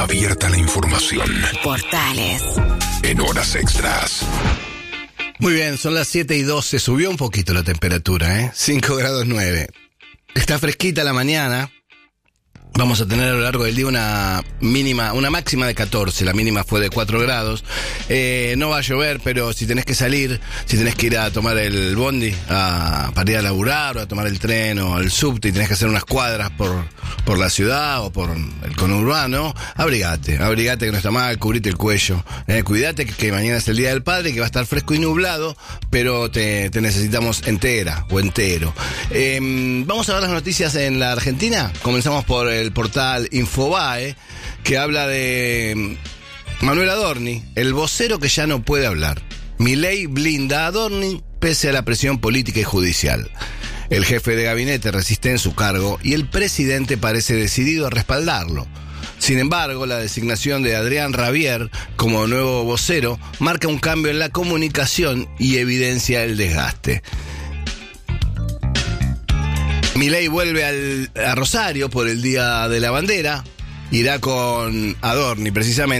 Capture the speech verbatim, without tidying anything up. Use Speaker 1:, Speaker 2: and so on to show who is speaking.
Speaker 1: Abierta la información.
Speaker 2: Portales.
Speaker 1: En horas extras.
Speaker 3: Muy bien, son las siete y doce. Subió un poquito la temperatura, ¿eh? cinco grados nueve. Está fresquita la mañana. Vamos a tener a lo largo del día una mínima, una máxima de catorce, la mínima fue de cuatro grados. Eh, no va a llover, pero si tenés que salir, si tenés que ir a tomar el bondi, a, para ir a laburar, o a tomar el tren, o el subte, y tenés que hacer unas cuadras por, por la ciudad, o por el conurbano, abrigate, abrigate que no está mal, cubrite el cuello. Eh, cuidate que, que mañana es el Día del Padre, que va a estar fresco y nublado, pero te, te necesitamos entera, o entero. Eh, vamos a ver las noticias en la Argentina. Comenzamos por el el portal Infobae, que habla de Manuel Adorni, el vocero que ya no puede hablar. Milei blinda a Adorni pese a la presión política y judicial. El jefe de gabinete resiste en su cargo y el presidente parece decidido a respaldarlo. Sin embargo, la designación de Adrián Rabier como nuevo vocero marca un cambio en la comunicación y evidencia el desgaste. Milei vuelve al, a Rosario por el Día de la Bandera, irá con Adorni precisamente.